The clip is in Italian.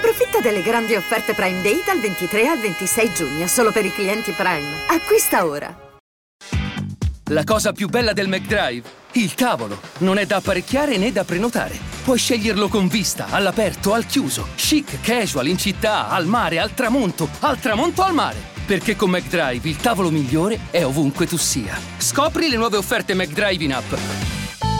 Approfitta delle grandi offerte Prime Day dal 23 al 26 giugno, solo per i clienti Prime. Acquista ora. La cosa più bella del McDrive? Il tavolo. Non è da apparecchiare né da prenotare. Puoi sceglierlo con vista, all'aperto, al chiuso. Chic, casual, in città, al mare, al tramonto al mare. Perché con McDrive il tavolo migliore è ovunque tu sia. Scopri le nuove offerte McDrive in app.